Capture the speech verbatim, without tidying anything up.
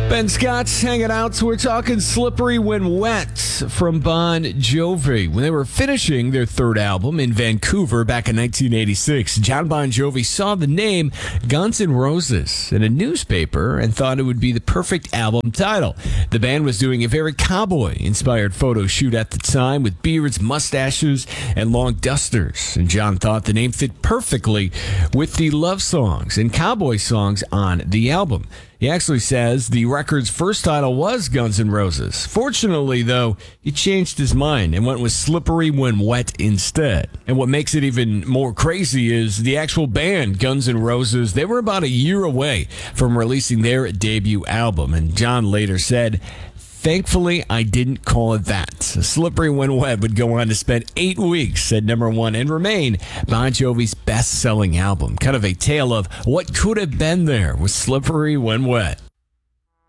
Ben Scott's hanging out, so we're talking Slippery When Wet from Bon Jovi. When they were finishing their third album in Vancouver back in nineteen eighty-six, John Bon Jovi saw the name Guns N' Roses in a newspaper and thought it would be the perfect album title. The band was doing a very cowboy-inspired photo shoot at the time with beards, mustaches, and long dusters. And John thought the name fit perfectly with the love songs and cowboy songs on the album. He actually says the record's first title was Guns N' Roses. Fortunately, though, he changed his mind and went with Slippery When Wet instead. And what makes it even more crazy is the actual band, Guns N' Roses, they were about a year away from releasing their debut album. And John later said, "Thankfully, I didn't call it that." Slippery When Wet would go on to spend eight weeks at number one and remain Bon Jovi's best-selling album. Kind of a tale of what could have been there with Slippery When Wet.